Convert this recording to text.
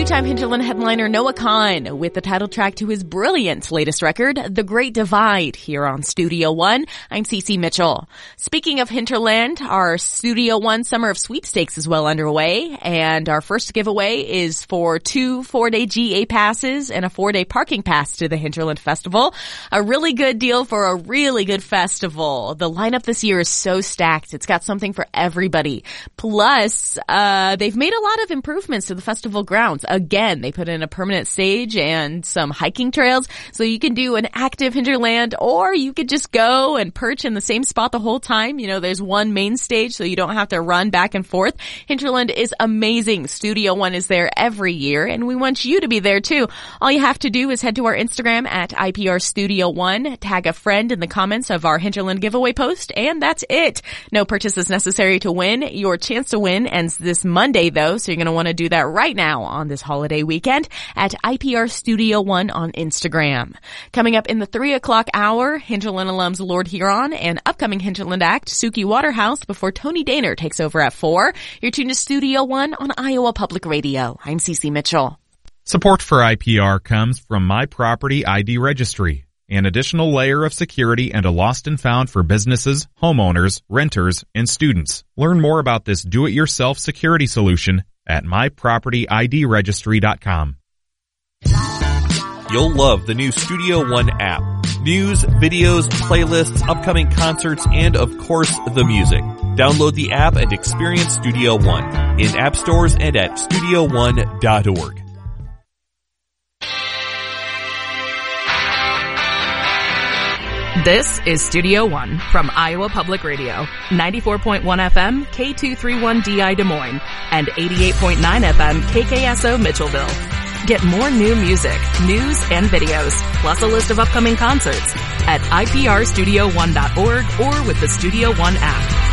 Two-time Hinterland headliner Noah Kahan with the title track to his brilliant latest record, The Great Divide, here on Studio One. I'm Cece Mitchell. Speaking of Hinterland, our Studio One Summer of Sweepstakes is well underway, and our first giveaway is for 2 4-day GA passes and a 4-day parking pass to the Hinterland Festival. A really good deal for a really good festival. The lineup this year is so stacked. It's got something for everybody. Plus, they've made a lot of improvements to the festival grounds. Again, they put in a permanent stage and some hiking trails, so you can do an active Hinterland, or you could just go and perch in the same spot the whole time. You know, there's one main stage, so you don't have to run back and forth. Hinterland is amazing. Studio One is there every year, and we want you to be there too. All you have to do is head to our Instagram at IPR Studio One, tag a friend in the comments of our Hinterland giveaway post, and that's it. No purchase is necessary to win. Your chance to win ends this Monday, though, so you're going to want to do that right now on this holiday weekend at IPR Studio One on Instagram. Coming up in the 3 o'clock hour, Hinterland alums Lord Huron and upcoming Hinterland act Suki Waterhouse before Tony Daner takes over at 4. You're tuned to Studio One on Iowa Public Radio. I'm Cece Mitchell. Support for IPR comes from My Property ID Registry, an additional layer of security and a lost and found for businesses, homeowners, renters, and students. Learn more about this do-it-yourself security solution at mypropertydregistry.com. You'll love the new Studio One app. News, videos, playlists, upcoming concerts, and of course, the music. Download the app and experience Studio One in app stores and at studioone.org. This is Studio One from Iowa Public Radio, 94.1 FM, K231DI Des Moines, and 88.9 FM, KKSO Mitchellville. Get more new music, news, and videos, plus a list of upcoming concerts at iprstudio1.org or with the Studio One app.